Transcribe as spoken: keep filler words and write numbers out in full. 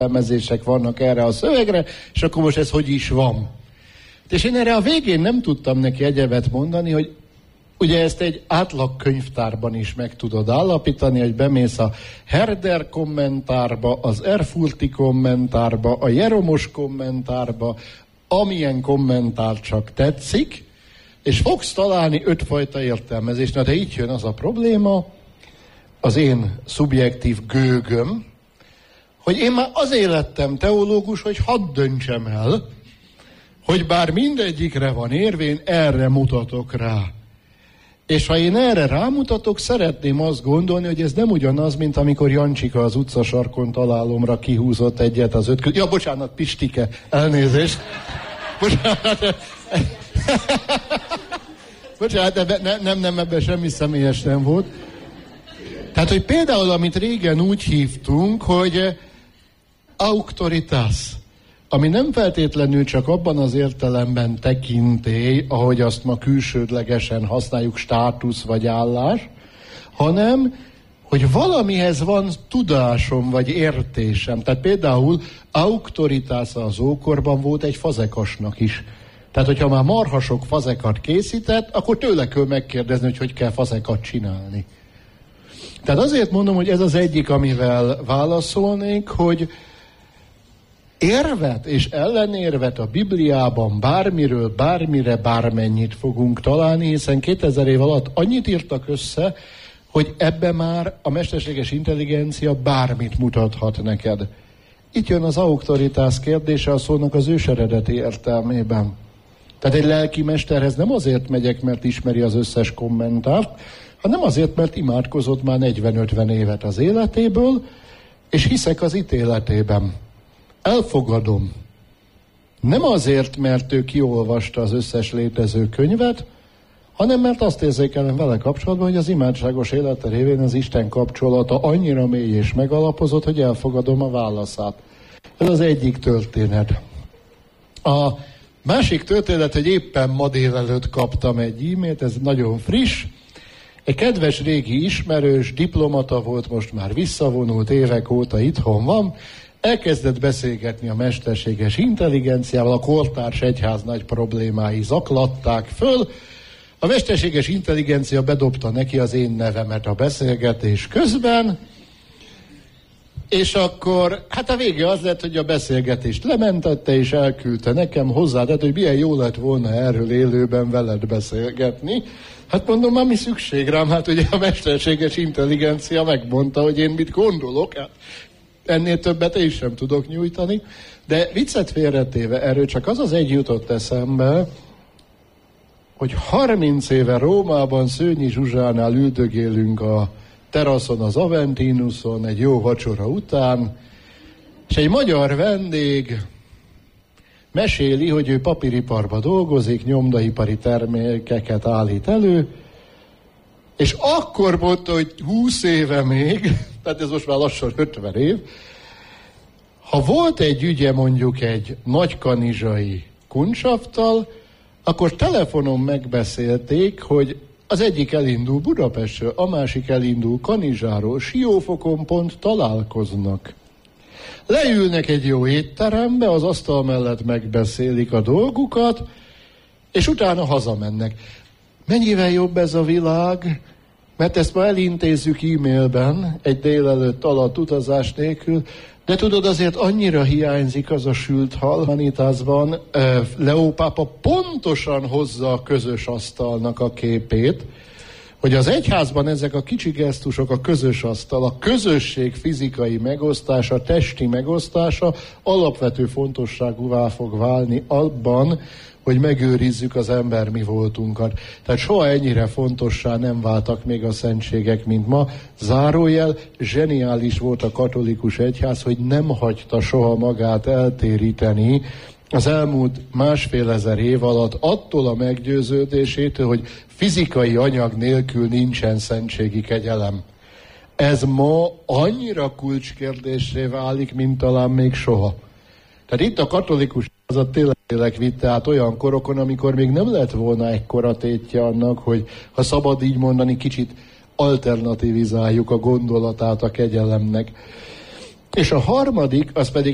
értelmezések vannak erre a szövegre, és akkor most ez hogy is van. És én erre a végén nem tudtam neki egyebet mondani, hogy ugye ezt egy átlag könyvtárban is meg tudod állapítani, hogy bemész a Herder kommentárba, az Erfurti kommentárba, a Jeromos kommentárba, amilyen kommentár csak tetszik, és fogsz találni ötfajta értelmezést. Na de itt jön az a probléma, az én szubjektív gőgöm, hogy én már azért lettem teológus, hogy hadd döntsem el, hogy bár mindegyikre van érvén, erre mutatok rá. És ha én erre rámutatok, szeretném azt gondolni, hogy ez nem ugyanaz, mint amikor Jancsika az utcasarkon találomra kihúzott egyet az öt... Ja, bocsánat, Pistike, elnézést. Bocsánat. Bocsánat, de ne, nem, nem, ebben semmi személyes nem volt. Tehát, hogy például, amit régen úgy hívtunk, hogy auctoritas, ami nem feltétlenül csak abban az értelemben tekintély, ahogy azt ma külsődlegesen használjuk, státusz vagy állás, hanem, hogy valamihez van tudásom vagy értésem. Tehát például auctoritas az ókorban volt egy fazekasnak is. Tehát, hogyha már marha sok fazekat készített, akkor tőle kell megkérdezni, hogy hogy kell fazekat csinálni. Tehát azért mondom, hogy ez az egyik, amivel válaszolnék, hogy érvet és ellenérvet a Bibliában bármiről, bármire, bármennyit fogunk találni, hiszen kétezer év alatt annyit írtak össze, hogy ebbe már a mesterséges intelligencia bármit mutathat neked. Itt jön az auctoritas kérdése a szónak az őseredeti értelmében. Tehát egy lelki mesterhez nem azért megyek, mert ismeri az összes kommentárt, hanem azért, mert imádkozott már negyven-ötven évet az életéből, és hiszek az ítéletében. Elfogadom. Nem azért, mert ő kiolvasta az összes létező könyvet, hanem mert azt érzékelem vele kapcsolatban, hogy az imádságos élete révén az Isten kapcsolata annyira mély és megalapozott, hogy elfogadom a válaszát. Ez az egyik történet. A másik történet, hogy éppen ma délelőtt kaptam egy e-mailt, ez nagyon friss. Egy kedves régi ismerős, diplomata volt, most már visszavonult, évek óta itthon van, elkezdett beszélgetni a mesterséges intelligenciával, a kortárs egyház nagy problémái zaklatták föl. A mesterséges intelligencia bedobta neki az én nevemet a beszélgetés közben, és akkor, hát a vége az lett, hogy a beszélgetést lementette, és elküldte nekem hozzá, tehát, hogy milyen jó lett volna erről élőben veled beszélgetni. Hát mondom, már mi szükség rám? Hát ugye a mesterséges intelligencia megmondta, hogy én mit gondolok, hát ennél többet én sem tudok nyújtani, de viccet félretéve erről csak az az egy jutott eszembe, hogy harminc éve Rómában Szőnyi Zsuzsánál üldögélünk a teraszon, az Aventinuson egy jó vacsora után, és egy magyar vendég meséli, hogy ő papíriparba dolgozik, nyomdaipari termékeket állít elő, és akkor mondta, hogy húsz éve még, tehát ez most már lassan ötven év, ha volt egy ügye mondjuk egy nagykanizsai kuncsaftal, akkor telefonon megbeszélték, hogy az egyik elindul Budapestről, a másik elindul Kanizsáról, Siófokon pont találkoznak. Leülnek egy jó étterembe, az asztal mellett megbeszélik a dolgukat, és utána hazamennek. Mennyivel jobb ez a világ, mert ezt már elintézzük e-mailben, egy délelőtt alatt utazás nélkül, de tudod, azért annyira hiányzik az a sült hal. Manitásban Leó pápa pontosan hozza a közös asztalnak a képét, hogy az egyházban ezek a kicsi gesztusok, a közös asztal, a közösség fizikai megosztása, testi megosztása alapvető fontosságúvá fog válni abban, hogy megőrizzük az ember mi voltunkat. Tehát soha ennyire fontossá nem váltak még a szentségek, mint ma. Zárójel, zseniális volt a katolikus egyház, hogy nem hagyta soha magát eltéríteni az elmúlt másfél ezer év alatt attól a meggyőződésétől, hogy fizikai anyag nélkül nincsen szentségi kegyelem. Ez ma annyira kulcskérdéssé válik, mint talán még soha. Tehát itt a katolikus az a tényleg vitte át olyan korokon, amikor még nem lett volna ekkora tétje annak, hogy ha szabad így mondani, kicsit alternativizáljuk a gondolatát a kegyelemnek. És a harmadik, az pedig